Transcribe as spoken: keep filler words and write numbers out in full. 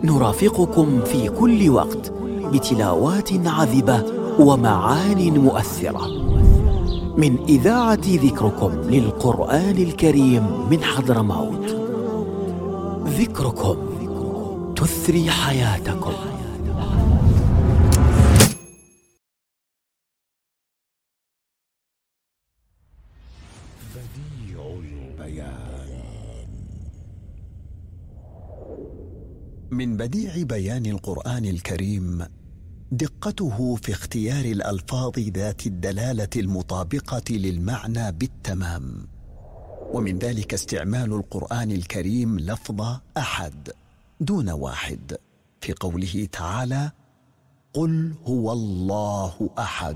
نرافقكم في كل وقت بتلاوات عذبة ومعان مؤثرة من إذاعة ذكركم للقرآن الكريم من حضرموت. ذكركم تثري حياتكم. بديع البيان. من بديع بيان القرآن الكريم دقته في اختيار الألفاظ ذات الدلالة المطابقة للمعنى بالتمام، ومن ذلك استعمال القرآن الكريم لفظ أحد دون واحد في قوله تعالى: قل هو الله أحد.